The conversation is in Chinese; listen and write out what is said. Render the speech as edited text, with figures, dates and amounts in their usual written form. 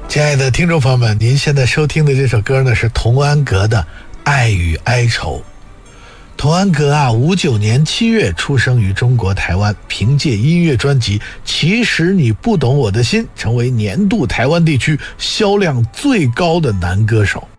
亲爱的听众朋友们，您现在收听的这首歌呢是童安格的《爱与哀愁》。童安格59年7月出生于中国台湾，凭借音乐专辑《其实你不懂我的心》成为年度台湾地区销量最高的男歌手。